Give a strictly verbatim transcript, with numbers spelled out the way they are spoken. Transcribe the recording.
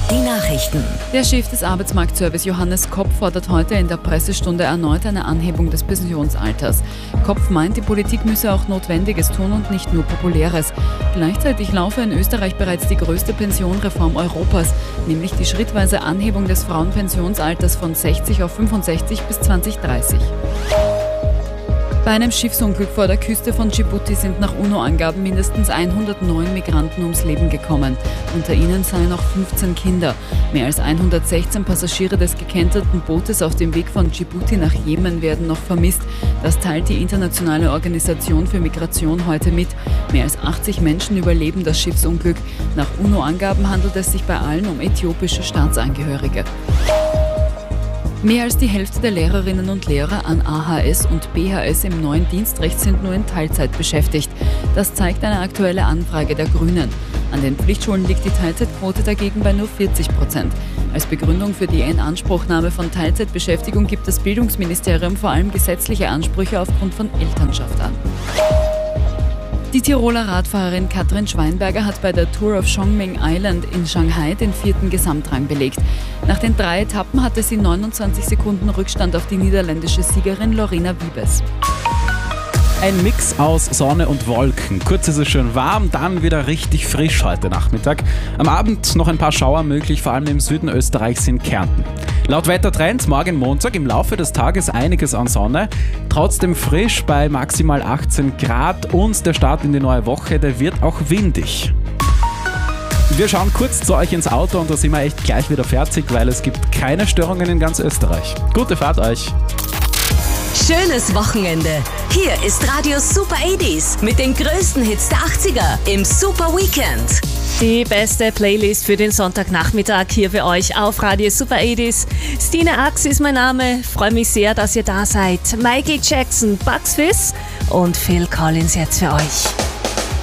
Die Nachrichten. Der Chef des Arbeitsmarktservice Johannes Kopp fordert heute in der Pressestunde erneut eine Anhebung des Pensionsalters. Kopp meint, die Politik müsse auch Notwendiges tun und nicht nur Populäres. Gleichzeitig laufe in Österreich bereits die größte Pensionreform Europas, nämlich die schrittweise Anhebung des Frauenpensionsalters von sechzig auf fünfundsechzig bis zweitausenddreißig. Bei einem Schiffsunglück vor der Küste von Djibouti sind nach UNO-Angaben mindestens hundertneun Migranten ums Leben gekommen. Unter ihnen seien auch fünfzehn Kinder. Mehr als hundertsechzehn Passagiere des gekenterten Bootes auf dem Weg von Djibouti nach Jemen werden noch vermisst. Das teilt die Internationale Organisation für Migration heute mit. Mehr als achtzig Menschen überleben das Schiffsunglück. Nach UNO-Angaben handelt es sich bei allen um äthiopische Staatsangehörige. Mehr als die Hälfte der Lehrerinnen und Lehrer an A H S und B H S im neuen Dienstrecht sind nur in Teilzeit beschäftigt. Das zeigt eine aktuelle Anfrage der Grünen. An den Pflichtschulen liegt die Teilzeitquote dagegen bei nur vierzig Prozent. Als Begründung für die Inanspruchnahme von Teilzeitbeschäftigung gibt das Bildungsministerium vor allem gesetzliche Ansprüche aufgrund von Elternschaft an. Die Tiroler Radfahrerin Katrin Schweinberger hat bei der Tour of Chongming Island in Shanghai den vierten Gesamtrang belegt. Nach den drei Etappen hatte sie neunundzwanzig Sekunden Rückstand auf die niederländische Siegerin Lorena Wiebes. Ein Mix aus Sonne und Wolken. Kurz ist es schön warm, dann wieder richtig frisch heute Nachmittag. Am Abend noch ein paar Schauer möglich, vor allem im Süden Österreichs in Kärnten. Laut Wettertrend morgen Montag im Laufe des Tages einiges an Sonne. Trotzdem frisch bei maximal achtzehn Grad und der Start in die neue Woche, der wird auch windig. Wir schauen kurz zu euch ins Auto und da sind wir echt gleich wieder fertig, weil es gibt keine Störungen in ganz Österreich. Gute Fahrt euch! Schönes Wochenende. Hier ist Radio Super achtziger mit den größten Hits der achtziger im Super Weekend. Die beste Playlist für den Sonntagnachmittag hier für euch auf Radio Super achtziger. Stine Ax ist mein Name. Freue mich sehr, dass ihr da seid. Michael Jackson, Bugs Fizz und Phil Collins jetzt für euch.